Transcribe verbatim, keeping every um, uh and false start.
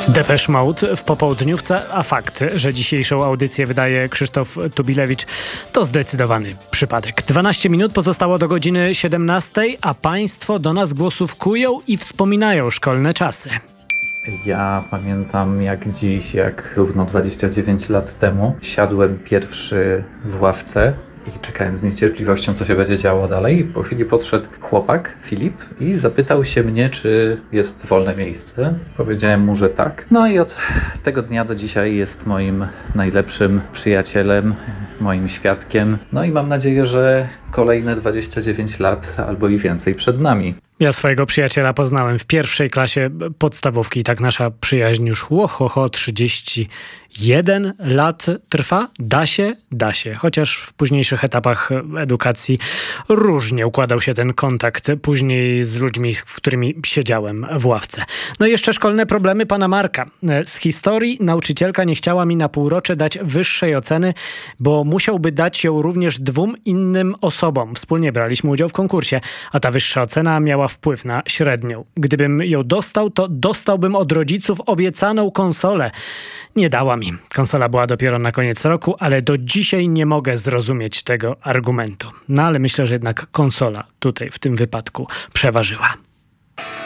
Depeche Mode w popołudniówce, a fakt, że dzisiejszą audycję wydaje Krzysztof Tubilewicz, to zdecydowany przypadek. dwanaście minut pozostało do godziny siedemnastej, a państwo do nas głosówkują i wspominają szkolne czasy. Ja pamiętam jak dziś, jak równo dwadzieścia dziewięć lat temu siadłem pierwszy w ławce i czekałem z niecierpliwością, co się będzie działo dalej. Po chwili podszedł chłopak, Filip, i zapytał się mnie, czy jest wolne miejsce. Powiedziałem mu, że tak. No i od tego dnia do dzisiaj jest moim najlepszym przyjacielem, moim świadkiem. No i mam nadzieję, że kolejne dwadzieścia dziewięć lat albo i więcej przed nami. Ja swojego przyjaciela poznałem w pierwszej klasie podstawówki i tak nasza przyjaźń już łohoho trzydzieści jeden lat trwa. Da się, da się. Chociaż w późniejszych etapach edukacji różnie układał się ten kontakt później z ludźmi, z którymi siedziałem w ławce. No i jeszcze szkolne problemy pana Marka. Z historii nauczycielka nie chciała mi na półrocze dać wyższej oceny, bo musiałby dać ją również dwóm innym osobom. Wspólnie braliśmy udział w konkursie, a ta wyższa ocena miała wpływ na średnią. Gdybym ją dostał, to dostałbym od rodziców obiecaną konsolę. Nie dała mi. Konsola była dopiero na koniec roku, ale do dzisiaj nie mogę zrozumieć tego argumentu. No ale myślę, że jednak konsola tutaj w tym wypadku przeważyła.